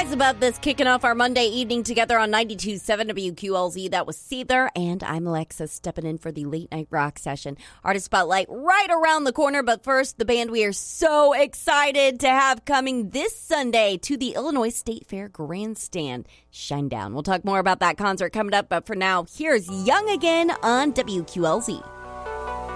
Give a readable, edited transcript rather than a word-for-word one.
Rise Above This, kicking off our Monday evening together on 92.7 WQLZ. That was Seether, and I'm Alexa, stepping in for the late night rock session. Artist Spotlight right around the corner, but first, the band we are so excited to have coming this Sunday to the Illinois State Fair Grandstand, Shinedown. We'll talk more about that concert coming up, but for now, here's Young Again on WQLZ.